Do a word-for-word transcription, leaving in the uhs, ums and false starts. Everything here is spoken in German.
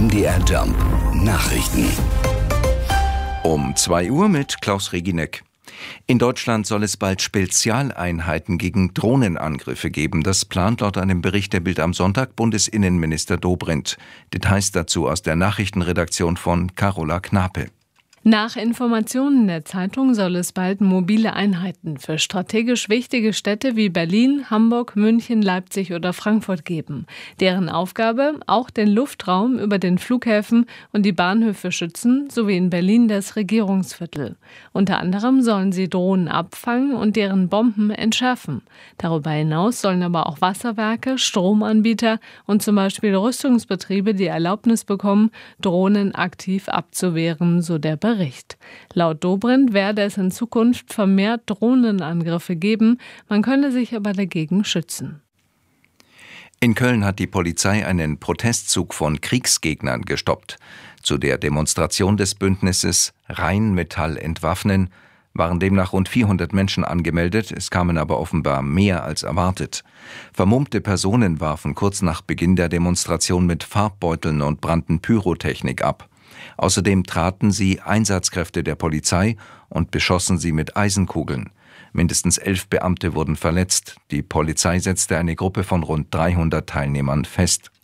M D R Jump Nachrichten. Um zwei Uhr mit Klaus Regineck. In Deutschland soll es bald Spezialeinheiten gegen Drohnenangriffe geben. Das plant laut einem Bericht der Bild am Sonntag Bundesinnenminister Dobrindt. Details dazu aus der Nachrichtenredaktion von Carola Knape. Nach Informationen der Zeitung soll es bald mobile Einheiten für strategisch wichtige Städte wie Berlin, Hamburg, München, Leipzig oder Frankfurt geben. Deren Aufgabe, auch den Luftraum über den Flughäfen und die Bahnhöfe schützen, sowie in Berlin das Regierungsviertel. Unter anderem sollen sie Drohnen abfangen und deren Bomben entschärfen. Darüber hinaus sollen aber auch Wasserwerke, Stromanbieter und zum Beispiel Rüstungsbetriebe die Erlaubnis bekommen, Drohnen aktiv abzuwehren, so der Bericht. Bericht. Laut Dobrindt werde es in Zukunft vermehrt Drohnenangriffe geben, man könne sich aber dagegen schützen. In Köln hat die Polizei einen Protestzug von Kriegsgegnern gestoppt. Zu der Demonstration des Bündnisses Rheinmetall entwaffnen waren demnach rund vierhundert Menschen angemeldet, es kamen aber offenbar mehr als erwartet. Vermummte Personen warfen kurz nach Beginn der Demonstration mit Farbbeuteln und brannten Pyrotechnik ab. Außerdem traten sie Einsatzkräfte der Polizei und beschossen sie mit Eisenkugeln. Mindestens elf Beamte wurden verletzt. Die Polizei setzte eine Gruppe von rund dreihundert Teilnehmern fest.